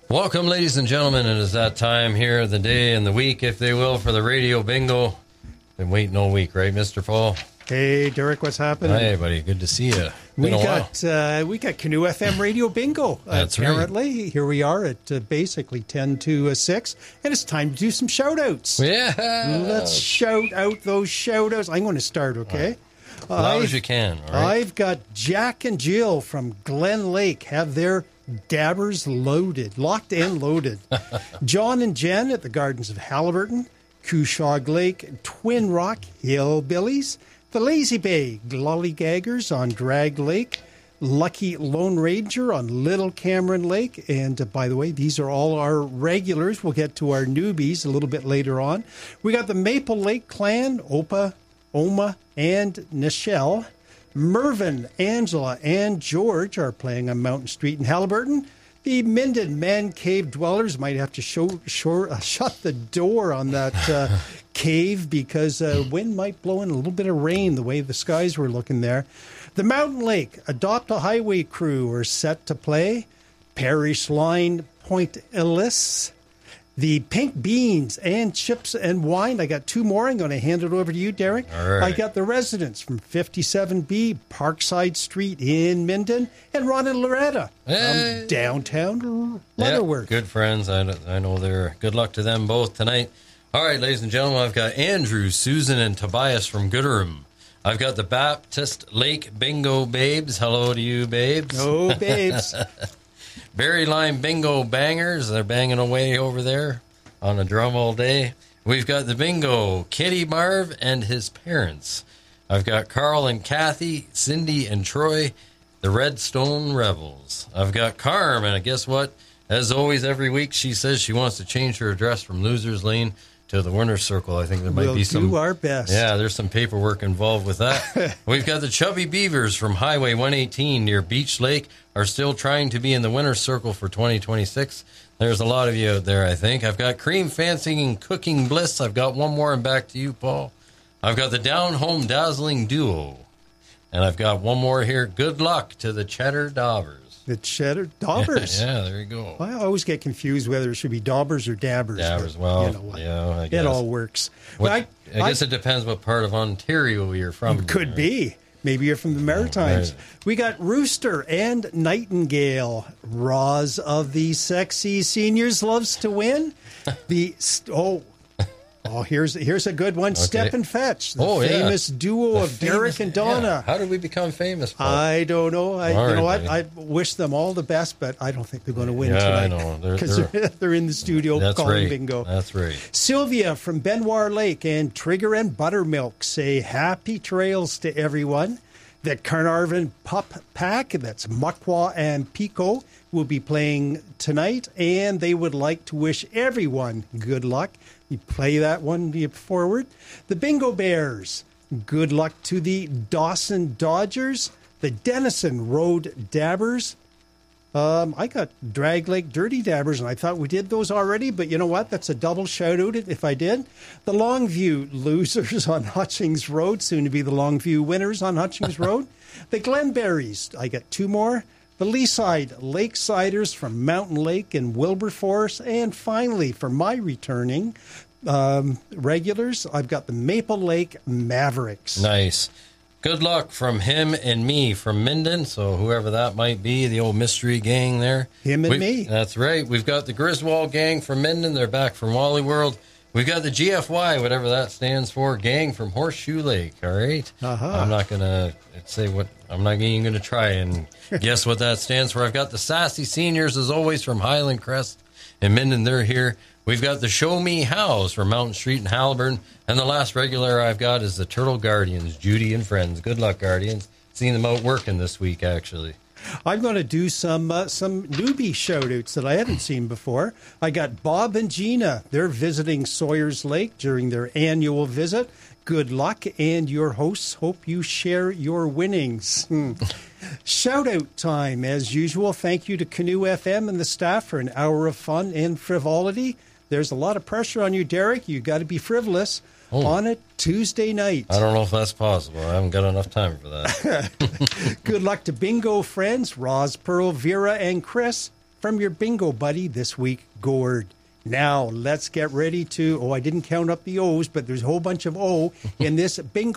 Welcome, ladies and gentlemen. It is that time here of the day and the week, if they will, for the radio bingo. Been waiting all week, right, Mr. Paul? Hey, Derek, what's happening? Hey, buddy. Good to see you. We got Canoe FM Radio Bingo. That's apparently. Right. Here we are at basically 10 to 6, and it's time to do some shout-outs. Yeah. Let's shout out those shout-outs. I'm going to start, okay? As loud as you can. All right? I've got Jack and Jill from Glen Lake have their dabbers locked and loaded. John and Jen at the Gardens of Haliburton, Cushog Lake, Twin Rock Hillbillies, the Lazy Bay Lollygaggers on Drag Lake, Lucky Lone Ranger on Little Cameron Lake. And by the way, these are all our regulars. We'll get to our newbies a little bit later on. We got the Maple Lake Clan, Opa, Oma, and Nichelle. Mervyn, Angela, and George are playing on Mountain Street in Haliburton. The Minden Man Cave dwellers might have to shut the door on that cave because wind might blow in a little bit of rain the way the skies were looking there. The Mountain Lake Adopt a Highway crew are set to play. Parish Line Point Ellis. The Pink Beans and Chips and Wine. I got two more. I'm going to hand it over to you, Derek. All right. I got the Residents from 57B Parkside Street in Minden, and Ron and Loretta from downtown Leavenworth. Good friends. I know they're good luck to them both tonight. All right, ladies and gentlemen, I've got Andrew, Susan, and Tobias from Gooderham. I've got the Baptist Lake Bingo Babes. Hello to you, babes. Oh, babes. Berry Line Bingo Bangers. They're banging away over there on the drum all day. We've got the Bingo Kitty Marv and his parents. I've got Carl and Kathy, Cindy and Troy, the Redstone Rebels. I've got Carm, and guess what? As always, every week she says she wants to change her address from Losers Lane to the Winner's Circle. I think there might be some... We'll do our best. Yeah, there's some paperwork involved with that. We've got the Chubby Beavers from Highway 118 near Beach Lake are still trying to be in the Winner's Circle for 2026. There's a lot of you out there, I think. I've got Cream Fancy and Cooking Bliss. I've got one more, and back to you, Paul. I've got the Down Home Dazzling Duo. And I've got one more here. Good luck to the Cheddar Daubers. The Cheddar Daubers. Yeah, there you go. Well, I always get confused whether it should be Daubers or Dabbers. Dabbers, well, you know what? Yeah, I guess. It all works. I guess it depends what part of Ontario you're from. Could be. Maybe you're from the Maritimes. Right. We got Rooster and Nightingale. Roz of the Sexy Seniors loves to win. Here's a good one. Okay. Step and Fetch, the famous duo of Derek and Donna. Yeah. How did we become famous, Paul? I don't know. You know what? Buddy. I wish them all the best, but I don't think they're going to win I tonight. know. Because they're in the studio calling bingo. That's right. Sylvia from Benoit Lake and Trigger and Buttermilk say happy trails to everyone. The Carnarvon Pup Pack, that's Muckwa and Pico, will be playing tonight, and they would like to wish everyone good luck. You play that one forward. The Bingo Bears, good luck to the Dawson Dodgers. The Denison Road Dabbers. I got Drag Lake Dirty Dabbers, and I thought we did those already, but you know what? That's a double shout-out if I did. The Longview Losers on Hutchings Road, soon to be the Longview Winners on Hutchings Road. The Glenberries, I got two more. The Leaside Lakesiders from Mountain Lake and Wilberforce. And finally, for my returning regulars, I've got the Maple Lake Mavericks. Nice. Good luck from him and me from Minden. So whoever that might be, the old mystery gang there. Him and me. That's right. We've got the Griswold gang from Minden. They're back from Wally World. We've got the GFY, whatever that stands for, gang from Horseshoe Lake. All right. I'm not going to say what. I'm not even going to try and guess what that stands for. I've got the Sassy Seniors, as always, from Highland Crest and Minden. They're here. We've got the Show Me Hows from Mountain Street and Haliburton. And the last regular I've got is the Turtle Guardians, Judy and friends. Good luck, Guardians. Seen them out working this week, actually. I'm going to do some newbie shout-outs that I haven't seen before. I got Bob and Gina. They're visiting Sawyers Lake during their annual visit. Good luck, and your hosts hope you share your winnings. Shout-out time, as usual. Thank you to Canoe FM and the staff for an hour of fun and frivolity. There's a lot of pressure on you, Derek. You got to be frivolous on a Tuesday night. I don't know if that's possible. I haven't got enough time for that. Good luck to bingo friends, Roz, Pearl, Vera, and Chris. from your bingo buddy this week, Gord. Now, let's get ready to, I didn't count up the O's, but there's a whole bunch of O in this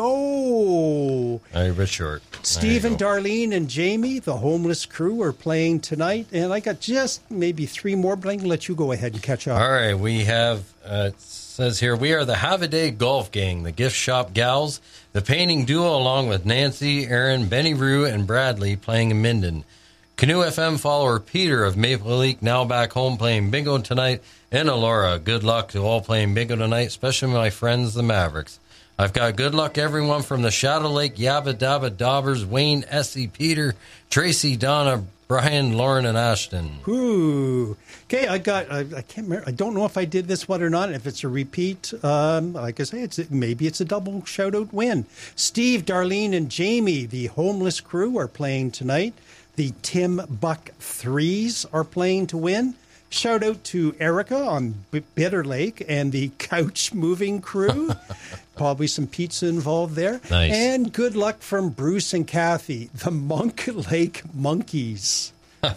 bingo. You're a bit short. Steve and Darlene and Jamie, the homeless crew, are playing tonight. And I got just maybe 3 more, but I can let you go ahead and catch up. All right, we have, it says here, we are the Have a Day Golf Gang, the Gift Shop Gals, the painting duo along with Nancy, Aaron, Benny Rue, and Bradley playing in Minden. Canoe FM follower Peter of Maple Leaf now back home playing bingo tonight. And Alora, good luck to all playing bingo tonight, especially my friends, the Mavericks. I've got good luck everyone from the Shadow Lake, Yabba Dabba Daubers, Wayne, Essie, Peter, Tracy, Donna, Brian, Lauren, and Ashton. Ooh. Okay, I can't remember. I don't know if I did this one or not. If it's a repeat, like I say, maybe it's a double shout-out win. Steve, Darlene, and Jamie, the homeless crew, are playing tonight. The Tim Buck Threes are playing to win. Shout out to Erica on Bitter Lake and the Couch Moving Crew. Probably some pizza involved there. Nice. And good luck from Bruce and Kathy, the Monk Lake Monkeys.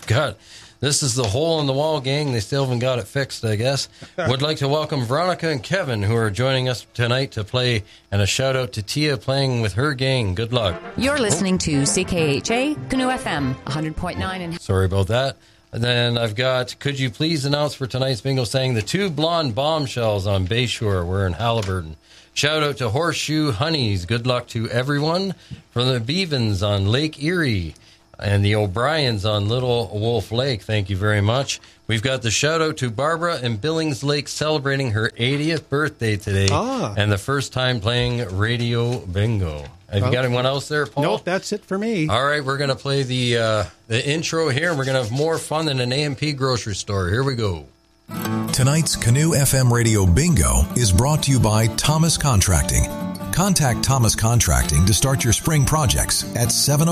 This is the Hole in the Wall gang. They still haven't got it fixed, I guess. Would like to welcome Veronica and Kevin, who are joining us tonight to play, and a shout out to Tia playing with her gang. Good luck. You're listening to CKHA Canoe FM 100.9. Sorry about that. And then I've got, could you please announce for tonight's bingo saying the 2 blonde bombshells on Bayshore. We're in Halliburton. Shout out to Horseshoe Honeys. Good luck to everyone. From the Beavens on Lake Erie and the O'Briens on Little Wolf Lake. Thank you very much. We've got the shout out to Barbara in Billings Lake celebrating her 80th birthday today and the first time playing radio bingo. Have you got anyone else there, Paul? Nope, that's it for me. All right, we're going to play the intro here, and we're going to have more fun than an A&P grocery store. Here we go. Tonight's Canoe FM Radio Bingo is brought to you by Thomas Contracting. Contact Thomas Contracting to start your spring projects at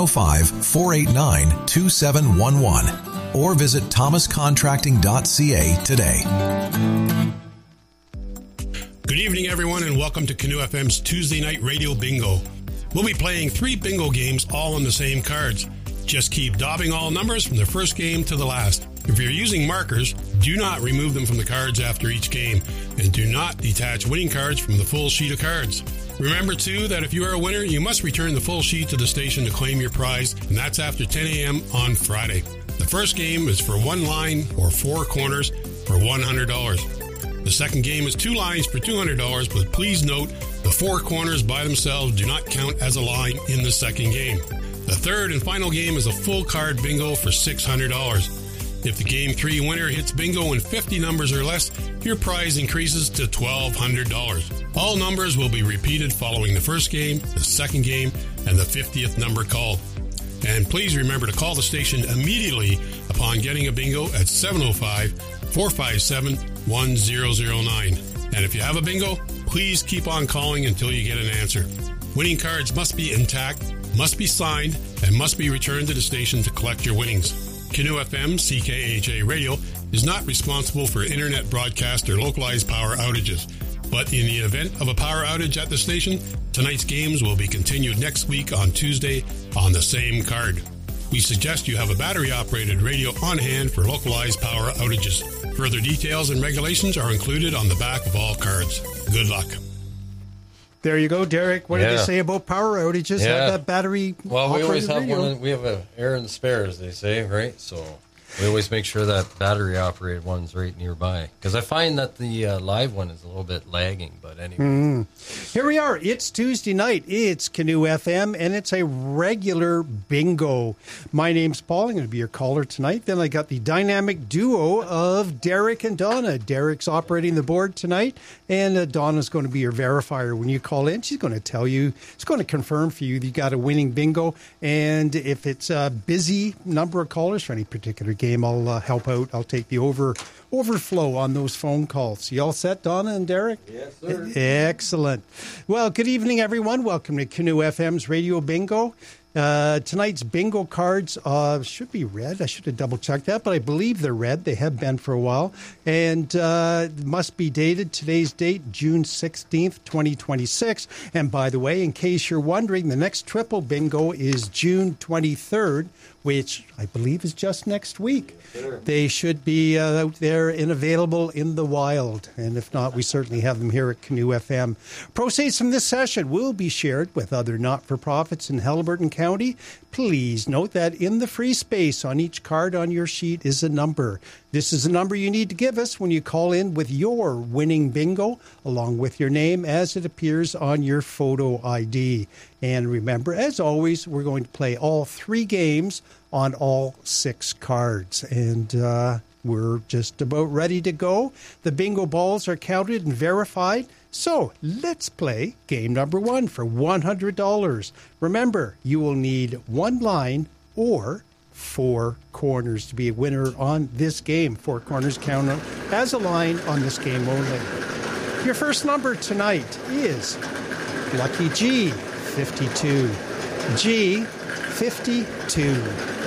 705-489-2711 or visit thomascontracting.ca today. Good evening, everyone, and welcome to Canoe FM's Tuesday Night Radio Bingo. We'll be playing 3 bingo games all on the same cards. Just keep daubing all numbers from the first game to the last. If you're using markers, do not remove them from the cards after each game, and do not detach winning cards from the full sheet of cards. Remember, too, that if you are a winner, you must return the full sheet to the station to claim your prize, and that's after 10 a.m. on Friday. The first game is for 1 line or 4 corners for $100. The second game is 2 lines for $200, but please note the 4 corners by themselves do not count as a line in the second game. The third and final game is a full card bingo for $600. If the Game 3 winner hits bingo in 50 numbers or less, your prize increases to $1,200. All numbers will be repeated following the first game, the second game, and the 50th number called. And please remember to call the station immediately upon getting a bingo at 705-457-1009. And if you have a bingo, please keep on calling until you get an answer. Winning cards must be intact, must be signed, and must be returned to the station to collect your winnings. Canoe FM, CKHA Radio, is not responsible for internet broadcast or localized power outages. But in the event of a power outage at the station, tonight's games will be continued next week on Tuesday on the same card. We suggest you have a battery-operated radio on hand for localized power outages. Further details and regulations are included on the back of all cards. Good luck. There you go, Derek. What did they say about power outages? Have that battery. Well, we always have one. We have a air in the spare, as they say, right? So we always make sure that battery-operated one's right nearby. Because I find that the live one is a little bit lagging. But anyway. Here we are. It's Tuesday night. It's Canoe FM, and it's a regular bingo. My name's Paul. I'm going to be your caller tonight. Then I got the dynamic duo of Derek and Donna. Derek's operating the board tonight, and Donna's going to be your verifier when you call in. She's going to tell you, she's going to confirm for you that you got a winning bingo. And if it's a busy number of callers for any particular game, I'll help out. I'll take the overflow on those phone calls. You all set, Donna and Derek? Yes, sir. Excellent. Well, good evening, everyone. Welcome to Canoe FM's Radio Bingo. Tonight's bingo cards should be red. I should have double-checked that, but I believe they're red. They have been for a while. And must be dated, today's date, June 16th, 2026. And by the way, in case you're wondering, the next triple bingo is June 23rd, which I believe is just next week. Sure. They should be out there and available in the wild. And if not, we certainly have them here at Canoe FM. Proceeds from this session will be shared with other not-for-profits in Haliburton County. Please note that in the free space on each card on your sheet is a number. This is a number you need to give us when you call in with your winning bingo, along with your name as it appears on your photo ID. And remember, as always, we're going to play all 3 games on all 6 cards. And we're just about ready to go. The bingo balls are counted and verified. So let's play game number 1 for $100. Remember, you will need 1 line or 4 corners to be a winner on this game. 4 corners count as a line on this game only. Your first number tonight is lucky G, 52. G, 52.